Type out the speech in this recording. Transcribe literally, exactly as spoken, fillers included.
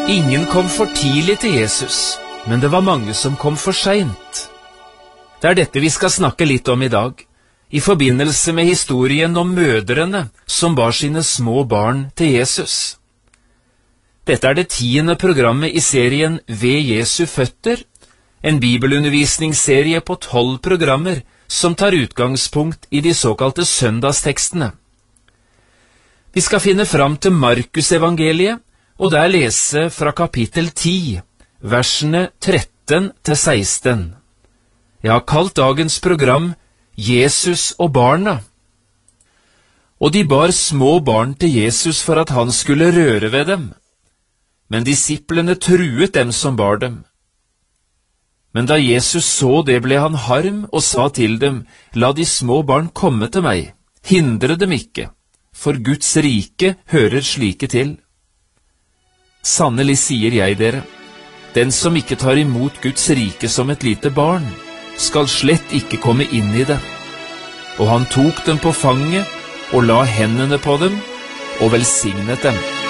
Ingen kom for tidlig til Jesus, men det var mange som kom for sent. Det er dette vi skal snakke litt om i dag, i forbindelse med historien om mødrene som bar sine små barn til Jesus. Dette er det tiende programmet i serien Ved Jesu føtter, en bibelundervisningsserie på tolv programmer som tar utgangspunkt i de såkalte søndagstekstene. Vi skal finne fram til Markus evangeliet, og der lese fra kapittel ti, versene tretten til seksten. Jeg har kalt dagens program Jesus og barna. Og de bar små barn til Jesus for at han skulle røre ved dem. Men disiplene truet dem som bar dem. Men da Jesus så det, ble han harm og sa til dem, la de små barn komme til meg, hindre dem ikke, for Guds rike hører slike til. Sannelig sier jeg dere, den som ikke tar imot Guds rike som et lite barn, skal slett ikke komme inn i det. Og han tok dem på fanget og la hendene på dem og velsignet dem.